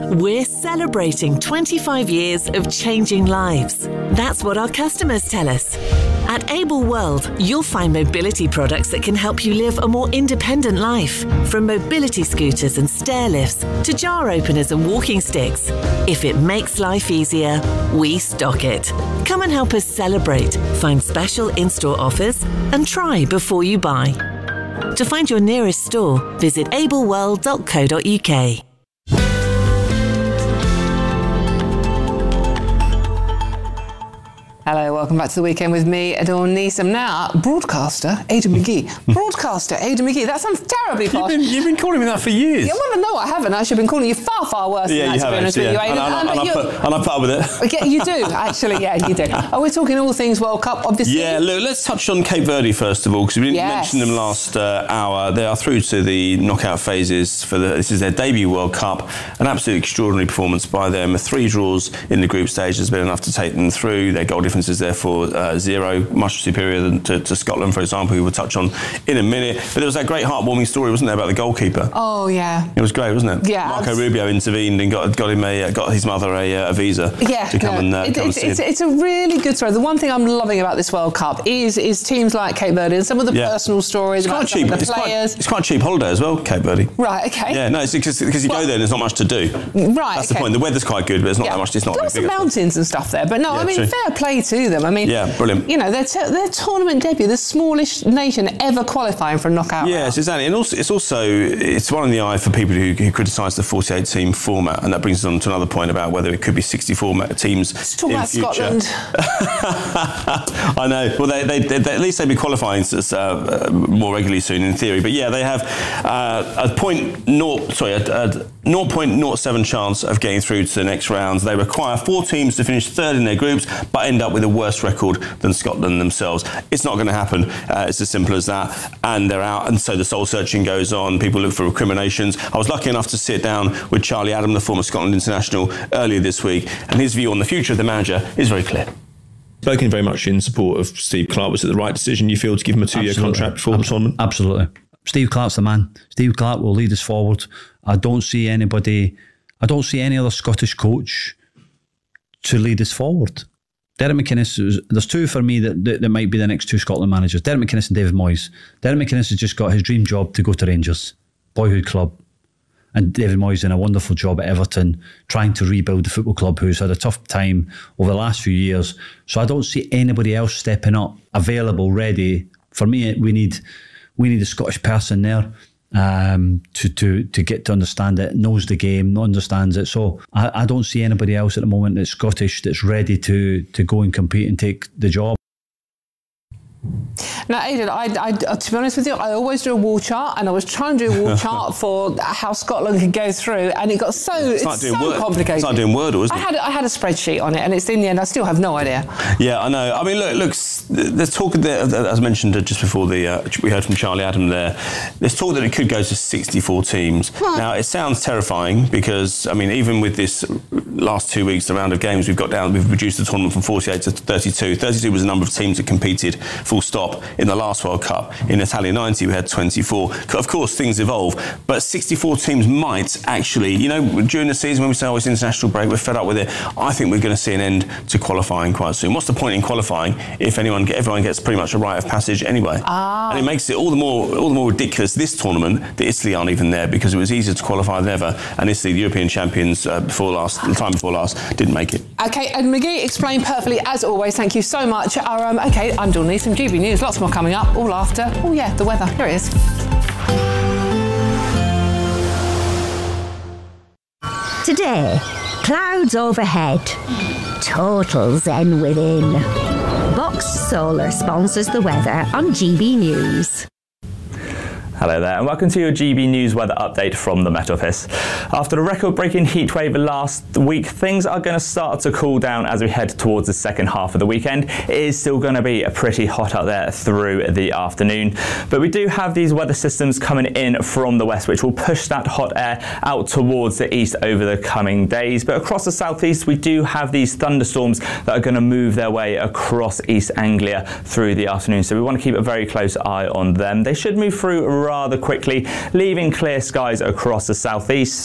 We're celebrating 25 years of changing lives. That's what our customers tell us. At Able World, you'll find mobility products that can help you live a more independent life. From mobility scooters and stair lifts to jar openers and walking sticks. If it makes life easier, we stock it. Come and help us celebrate, find special in-store offers, and try before you buy. To find your nearest store, visit ableworld.co.uk. Hello, welcome back to The Weekend with me, Adorn Neeson. Now, broadcaster Aidan McGee. Broadcaster Aidan McGee. That sounds terribly posh. You've been calling me that for years. Yeah, well, no, I haven't. I should have been calling you far, far worse than that, to be honest with you, Aidan. And I put up with it. Yeah, you do, actually, yeah, you do. Oh, we're talking all things World Cup, obviously. Yeah, look, let's touch on Cape Verde first of all, because we didn't mention them last hour. They are through to the knockout phases. This is their debut World Cup. An absolutely extraordinary performance by them. 3 draws in the group stage has been enough to take them through. Their goal difference is therefore 0, much superior than to Scotland, for example, who we'll touch on in a minute. But there was that great heartwarming story, wasn't there, about the goalkeeper? Oh, yeah. It was great, wasn't it? Yeah. Marco Rubio intervened and got his mother a visa to come and see him. It's a really good story. The one thing I'm loving about this World Cup is teams like Cape Verde and some of the personal stories about some of the players. It's quite a cheap holiday as well, Cape Verde. Right, okay. Yeah, no, it's because you go there and there's not much to do. Right, That's the point. The weather's quite good, but it's not that much. It's not lots of mountains and stuff there. But no, I mean, fair play to them. I mean, brilliant. You know, their tournament debut, the smallest nation ever qualifying for a knockout. Yes, exactly. And also, it's one in the eye for people who criticise the 48-team format, and that brings us on to another point about whether it could be 64 teams Let's talk in about future. Scotland. I know. Well, they at least they'll be qualifying more regularly soon, in theory. But yeah, they have a 0.07 chance of getting through to the next round. They require 4 teams to finish third in their groups, but end up with a worse record than Scotland themselves. It's not going to happen. It's as simple as that. And they're out. And so the soul searching goes on. People look for recriminations. I was lucky enough to sit down with Charlie Adam, the former Scotland international, earlier this week. And his view on the future of the manager is very clear. Spoken very much in support of Steve Clarke. Was it the right decision, you feel, to give him a 2-year contract before the tournament? Absolutely. Steve Clarke's the man. Steve Clarke will lead us forward. I don't see any other Scottish coach to lead us forward. Derek McInnes, there's 2 for me that might be the next 2 Scotland managers. Derek McInnes and David Moyes. Derek McInnes has just got his dream job to go to Rangers, boyhood club. And David Moyes doing a wonderful job at Everton, trying to rebuild the football club, who's had a tough time over the last few years. So I don't see anybody else stepping up, available, ready. For me, we need a Scottish person there to get to understand it, knows the game, understands it. So I don't see anybody else at the moment that's Scottish that's ready to go and compete and take the job. Now, Aidan, I to be honest with you, I always do a wall chart, and I was trying to do a wall chart for how Scotland could go through, and it got so complicated. It's like doing Wordle, isn't it? I had a spreadsheet on it, and it's in the end, I still have no idea. Yeah, I know. I mean, look, there's talk there, as mentioned just before we heard from Charlie Adam there. There's talk that it could go to 64 teams. Now, it sounds terrifying because, I mean, even with this last 2 weeks, the round of games we've reduced the tournament from 48 to 32. 32 was the number of teams that competed, full stop, in the last World Cup. In Italia 90, we had 24. Of course, things evolve, but 64 teams might actually, during the season when we say, it's international break, we're fed up with it, I think we're going to see an end to qualifying quite soon. What's the point in qualifying if everyone gets pretty much a rite of passage anyway? And it makes it all the more ridiculous this tournament that Italy aren't even there, because it was easier to qualify than ever, and Italy, the European champions the time before last, didn't make it. Okay, and McGee explained perfectly as always. Thank you so much. I'm Dawn Neeson, GB News. Lots more coming up, all after. Oh yeah, the weather. Here it is. Today, clouds overhead, total zen within. Box Solar sponsors the weather on GB News. Hello there and welcome to your GB News weather update from the Met Office. After the record-breaking heatwave last week, things are going to start to cool down as we head towards the second half of the weekend. It is still going to be pretty hot out there through the afternoon, but we do have these weather systems coming in from the west which will push that hot air out towards the east over the coming days. But across the southeast we do have these thunderstorms that are going to move their way across East Anglia through the afternoon, so we want to keep a very close eye on them. They should move through rather quickly, leaving clear skies across the southeast.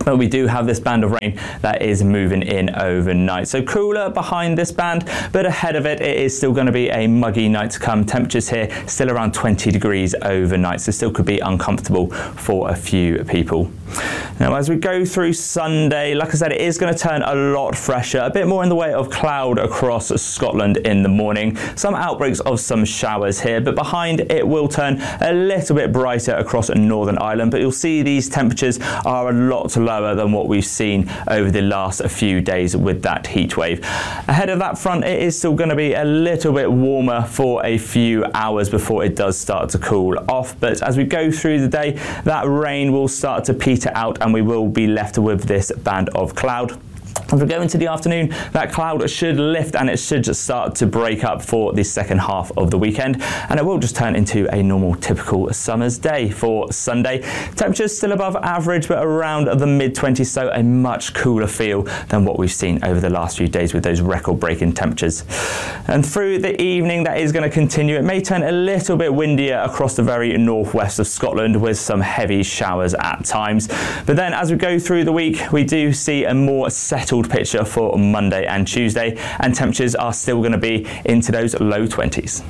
But we do have this band of rain that is moving in overnight. So cooler behind this band, but ahead of it, it is still going to be a muggy night to come. Temperatures here still around 20 degrees overnight, so still could be uncomfortable for a few people. Now, as we go through Sunday, like I said, it is going to turn a lot fresher, a bit more in the way of cloud across Scotland in the morning. Some outbreaks of some showers here, but behind it will turn a little bit brighter across Northern Ireland. But you'll see these temperatures are a lot lower than what we've seen over the last few days with that heat wave. Ahead of that front, it is still going to be a little bit warmer for a few hours before it does start to cool off. But as we go through the day, that rain will start to peter out and we will be left with this band of cloud. As we go into the afternoon, that cloud should lift and it should start to break up for the second half of the weekend, and it will just turn into a normal typical summer's day for Sunday. Temperatures still above average but around the mid-20s, so a much cooler feel than what we've seen over the last few days with those record-breaking temperatures. And through the evening, that is going to continue. It may turn a little bit windier across the very northwest of Scotland with some heavy showers at times. But then as we go through the week, we do see a more settled picture for Monday and Tuesday, and temperatures are still going to be into those low 20s.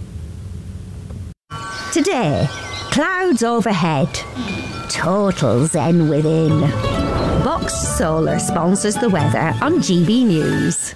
Today, clouds overhead, total zen within. Box Solar sponsors the weather on GB News.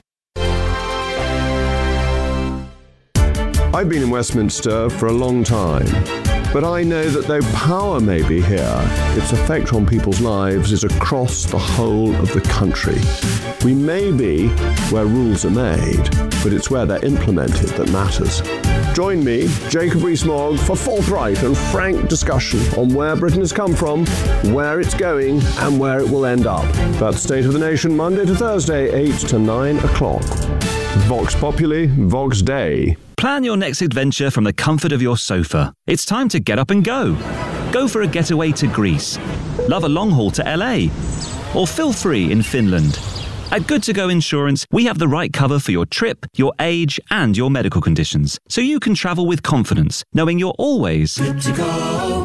I've been in Westminster for a long time, but I know that though power may be here, its effect on people's lives is across the whole of the country. We may be where rules are made, but it's where they're implemented that matters. Join me, Jacob Rees-Mogg, for forthright and frank discussion on where Britain has come from, where it's going, and where it will end up. That's State of the Nation, Monday to Thursday, 8 to 9 o'clock. Vox Populi, Vox Dei. Plan your next adventure from the comfort of your sofa. It's time to get up and go. Go for a getaway to Greece. Love a long haul to LA. Or feel free in Finland. At Good To Go Insurance, we have the right cover for your trip, your age, and your medical conditions, so you can travel with confidence, knowing you're always good to go.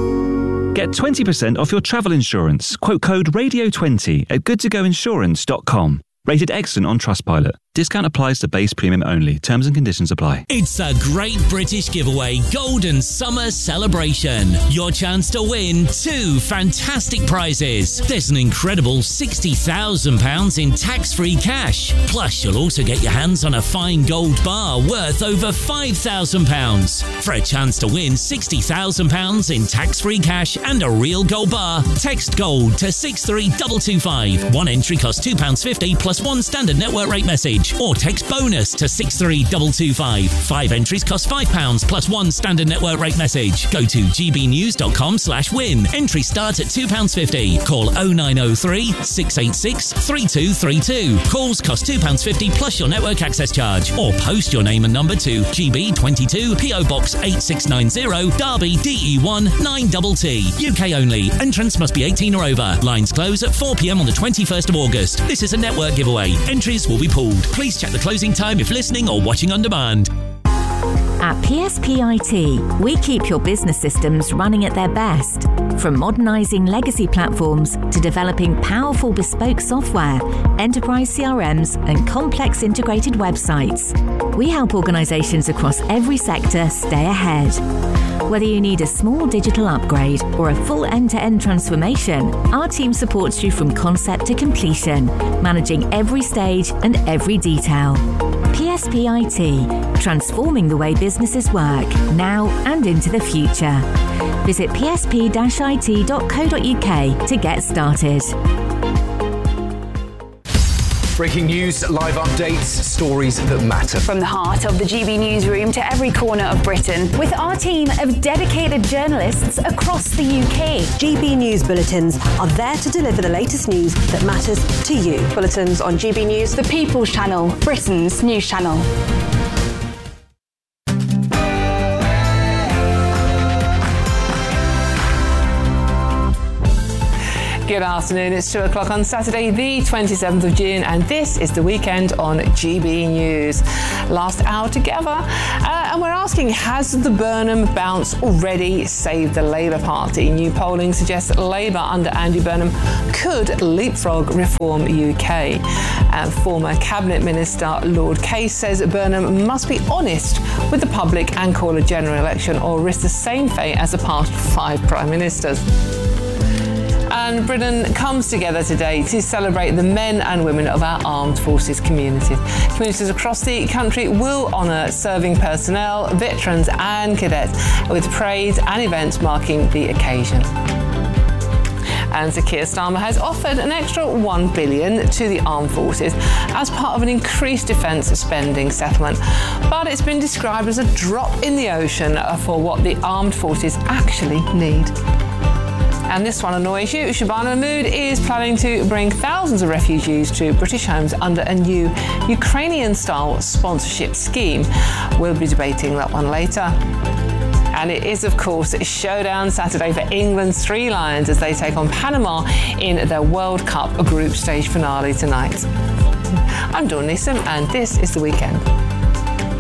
Get 20% off your travel insurance. Quote code RADIO20 at goodtogoinsurance.com. Rated excellent on Trustpilot. Discount applies to base premium only. Terms and conditions apply. It's a Great British Giveaway Golden Summer Celebration. Your chance to win 2 fantastic prizes. There's an incredible £60,000 in tax-free cash. Plus, you'll also get your hands on a fine gold bar worth over £5,000. For a chance to win £60,000 in tax-free cash and a real gold bar, text GOLD to 63225. One entry costs £2.50 plus one standard network rate message. Or text BONUS to 63225. 5 entries cost £5 plus one standard network rate message. Go to gbnews.com/win. Entries start at £2.50. Call 0903 686 3232. Calls cost £2.50 plus your network access charge. Or post your name and number to GB22 PO Box 8690 Derby DE1 9TT. UK only. Entrance must be 18 or over. Lines close at 4 p.m. on the 21st of August. This is a network giveaway. Entries will be pulled. Please check the closing time if listening or watching on demand. At PSPIT, we keep your business systems running at their best. From modernising legacy platforms to developing powerful bespoke software, enterprise CRMs and complex integrated websites, we help organisations across every sector stay ahead. Whether you need a small digital upgrade or a full end-to-end transformation, our team supports you from concept to completion, managing every stage and every detail. PSPIT, transforming the way businesses work, now and into the future. Visit psp-it.co.uk to get started. Breaking news, live updates, stories that matter. From the heart of the GB newsroom to every corner of Britain, with our team of dedicated journalists across the UK. GB News Bulletins are there to deliver the latest news that matters to you. Bulletins on GB News, the People's Channel, Britain's news channel. Good afternoon, it's 2 o'clock on Saturday, the 27th of June, and this is The Weekend on GB News. Last hour together, and we're asking, has the Burnham bounce already saved the Labour Party? New polling suggests that Labour under Andy Burnham could leapfrog Reform UK. And former Cabinet Minister Lord Case says Burnham must be honest with the public and call a general election or risk the same fate as the past 5 Prime Ministers. And Britain comes together today to celebrate the men and women of our armed forces communities. Communities across the country will honour serving personnel, veterans and cadets with parades and events marking the occasion. And Sir Keir Starmer has offered an extra $1 billion to the armed forces as part of an increased defence spending settlement. But it's been described as a drop in the ocean for what the armed forces actually need. And this one annoys you. Shabana Mahmood is planning to bring thousands of refugees to British homes under a new Ukrainian-style sponsorship scheme. We'll be debating that one later. And it is, of course, a showdown Saturday for England's Three Lions as they take on Panama in their World Cup group stage finale tonight. I'm Dawn Neeson, and this is The Weekend.